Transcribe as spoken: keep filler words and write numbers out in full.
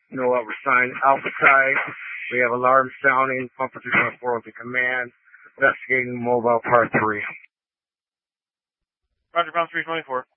No over sign. Alpha side. We have alarm sounding. Pumper three point four with the command. Investigating mobile part three. Roger, Bounce three twenty-four.